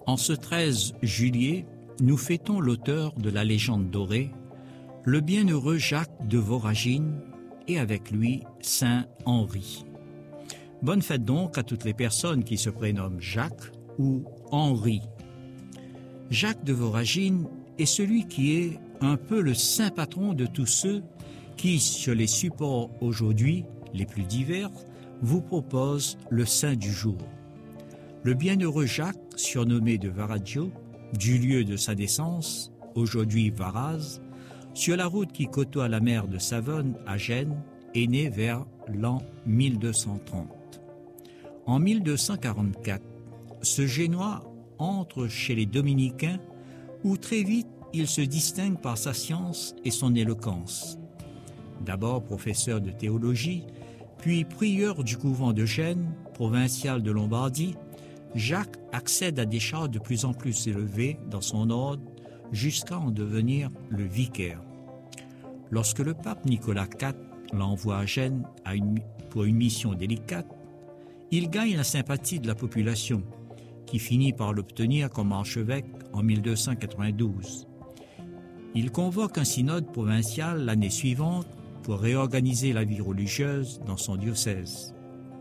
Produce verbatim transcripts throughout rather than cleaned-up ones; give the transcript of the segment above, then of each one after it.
En ce treize juillet, nous fêtons l'auteur de la légende dorée, le bienheureux Jacques de Voragine, et avec lui Saint Henri. Bonne fête donc à toutes les personnes qui se prénomment Jacques ou Henri. Jacques de Voragine est celui qui est un peu le saint patron de tous ceux qui, sur les supports aujourd'hui les plus divers, vous proposent le saint du jour. Le bienheureux Jacques, surnommé de Varaggio, du lieu de sa naissance, aujourd'hui Varazze, sur la route qui côtoie la mer de Savone à Gênes, est né vers l'an mille deux cent trente. En mille deux cent quarante-quatre, ce Génois entre chez les dominicains où très vite il se distingue par sa science et son éloquence. D'abord professeur de théologie, puis prieur du couvent de Gênes, provincial de Lombardie, Jacques accède à des charges de plus en plus élevées dans son ordre jusqu'à en devenir le vicaire. Lorsque le pape Nicolas quatre l'envoie à Gênes à une, pour une mission délicate, il gagne la sympathie de la population, qui finit par l'obtenir comme archevêque en mille deux cent quatre-vingt-douze. Il convoque un synode provincial l'année suivante pour réorganiser la vie religieuse dans son diocèse.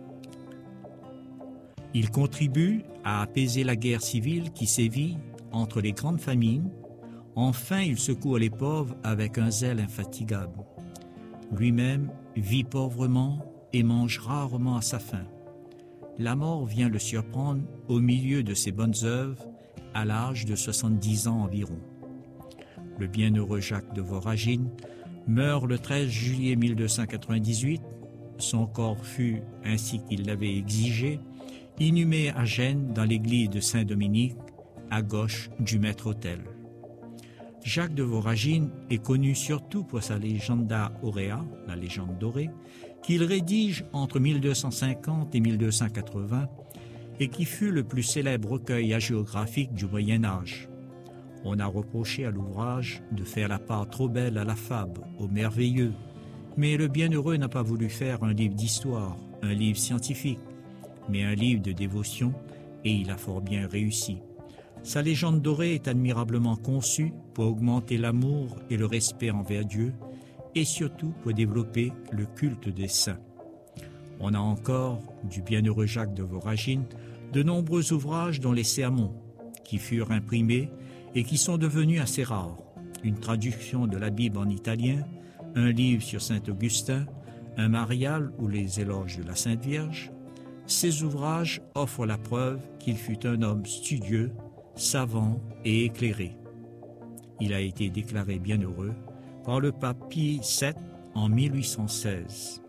Il contribue à apaiser la guerre civile qui sévit entre les grandes famines. Enfin, il secourt les pauvres avec un zèle infatigable. Lui-même vit pauvrement et mange rarement à sa faim. La mort vient le surprendre au milieu de ses bonnes œuvres à l'âge de soixante-dix ans environ. Le bienheureux Jacques de Voragine meurt le treize juillet mille deux cent quatre-vingt-dix-huit. Son corps fut, ainsi qu'il l'avait exigé, inhumé à Gênes dans l'église de Saint-Dominique, à gauche du maître-autel. Jacques de Voragine est connu surtout pour sa Legenda Aurea, la légende dorée, qu'il rédige entre mille deux cent cinquante et mille deux cent quatre-vingts et qui fut le plus célèbre recueil hagiographique du Moyen-Âge. On a reproché à l'ouvrage de faire la part trop belle à la fable, au merveilleux, mais le bienheureux n'a pas voulu faire un livre d'histoire, un livre scientifique, mais un livre de dévotion, et il a fort bien réussi. Sa légende dorée est admirablement conçue pour augmenter l'amour et le respect envers Dieu, et surtout pour développer le culte des saints. On a encore, du bienheureux Jacques de Voragine, de nombreux ouvrages dont les sermons, qui furent imprimés et qui sont devenus assez rares. Une traduction de la Bible en italien, un livre sur saint Augustin, un marial ou les éloges de la Sainte Vierge. Ces ouvrages offrent la preuve qu'il fut un homme studieux, savant et éclairé. Il a été déclaré bienheureux par le pape Pie sept en mille huit cent seize.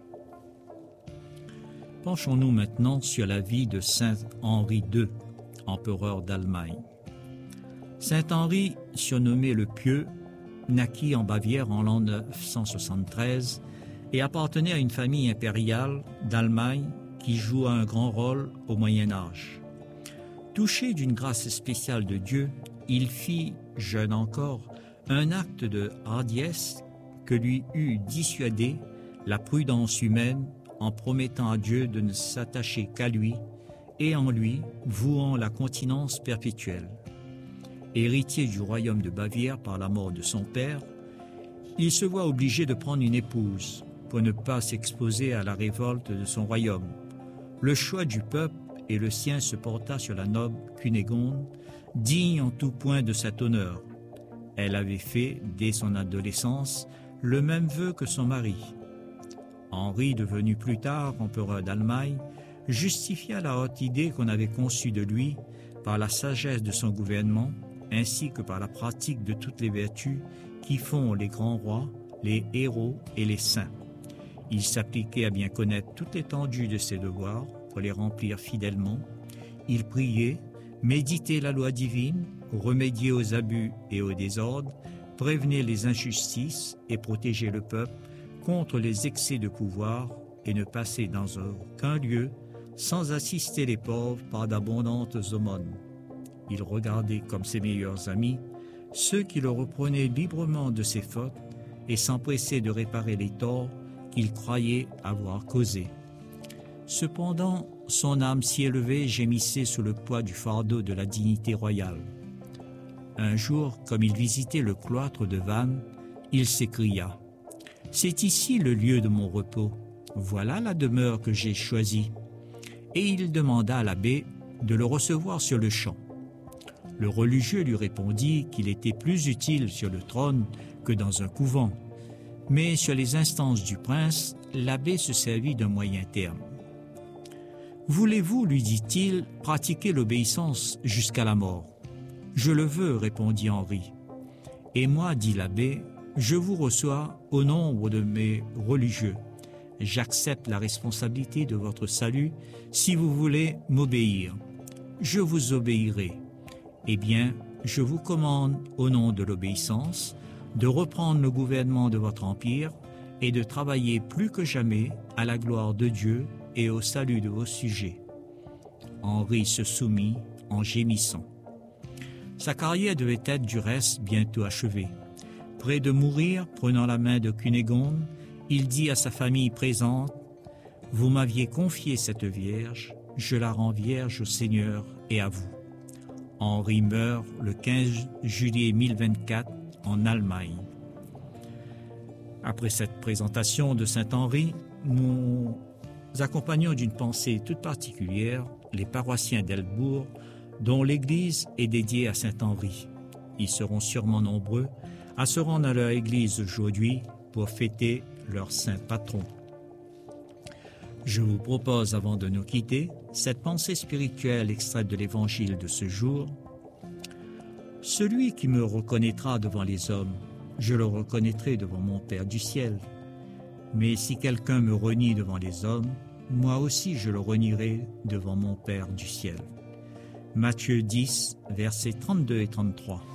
Penchons-nous maintenant sur la vie de saint Henri deux, empereur d'Allemagne. Saint Henri, surnommé le Pieux, naquit en Bavière en l'an neuf cent soixante-treize et appartenait à une famille impériale d'Allemagne qui joua un grand rôle au Moyen-Âge. Touché d'une grâce spéciale de Dieu, il fit, jeune encore, un acte de hardiesse que lui eût dissuadé la prudence humaine en promettant à Dieu de ne s'attacher qu'à lui et en lui vouant la continence perpétuelle. Héritier du royaume de Bavière par la mort de son père, il se voit obligé de prendre une épouse pour ne pas s'exposer à la révolte de son royaume. Le choix du peuple et le sien se porta sur la noble Cunégonde, digne en tout point de cet honneur. Elle avait fait, dès son adolescence, le même vœu que son mari. Henri, devenu plus tard empereur d'Allemagne, justifia la haute idée qu'on avait conçue de lui par la sagesse de son gouvernement, ainsi que par la pratique de toutes les vertus qui font les grands rois, les héros et les saints. Il s'appliquait à bien connaître toute l'étendue de ses devoirs pour les remplir fidèlement. Il priait, méditait la loi divine, remédiait aux abus et aux désordres, prévenait les injustices et protégeait le peuple contre les excès de pouvoir et ne passait dans aucun lieu sans assister les pauvres par d'abondantes aumônes. Il regardait comme ses meilleurs amis ceux qui le reprenaient librement de ses fautes et s'empressait de réparer les torts qu'il croyait avoir causés. Cependant, son âme si élevée gémissait sous le poids du fardeau de la dignité royale. Un jour, comme il visitait le cloître de Vannes, il s'écria « C'est ici le lieu de mon repos, voilà la demeure que j'ai choisie. » Et il demanda à l'abbé de le recevoir sur le champ. Le religieux lui répondit qu'il était plus utile sur le trône que dans un couvent, mais sur les instances du prince, l'abbé se servit d'un moyen terme. « Voulez-vous, lui dit-il, pratiquer l'obéissance jusqu'à la mort ?»« Je le veux, répondit Henri. « Et moi, dit l'abbé, je vous reçois au nombre de mes religieux. J'accepte la responsabilité de votre salut si vous voulez m'obéir. Je vous obéirai. Eh bien, je vous commande, au nom de l'obéissance, de reprendre le gouvernement de votre empire et de travailler plus que jamais à la gloire de Dieu et au salut de vos sujets. » Henri se soumit en gémissant. Sa carrière devait être du reste bientôt achevée. Près de mourir, prenant la main de Cunégonde, il dit à sa famille présente « Vous m'aviez confié cette Vierge, je la rends vierge au Seigneur et à vous. » Henri meurt le quinze juillet mille vingt-quatre en Allemagne. Après cette présentation de saint Henri, nous accompagnons d'une pensée toute particulière les paroissiens d'Helbourg, dont l'église est dédiée à saint Henri. Ils seront sûrement nombreux à se rendre à leur église aujourd'hui pour fêter leur saint patron. Je vous propose, avant de nous quitter, cette pensée spirituelle extraite de l'évangile de ce jour. « Celui qui me reconnaîtra devant les hommes, je le reconnaîtrai devant mon Père du ciel. Mais si quelqu'un me renie devant les hommes, moi aussi je le renierai devant mon Père du ciel. » Matthieu dix, versets trente-deux et trente-trois.